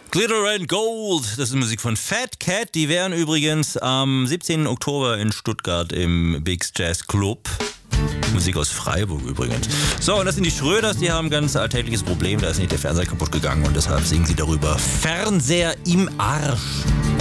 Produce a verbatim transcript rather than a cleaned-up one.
Glitter and Gold, das ist Musik von Fat Cat. Die wären übrigens am siebzehnten Oktober in Stuttgart im Bigs Jazz Club. Musik aus Freiburg übrigens. So, und das sind die Schröders, die haben ein ganz alltägliches Problem. Da ist nicht der Fernseher kaputt gegangen und deshalb singen sie darüber. Fernseher im Arsch.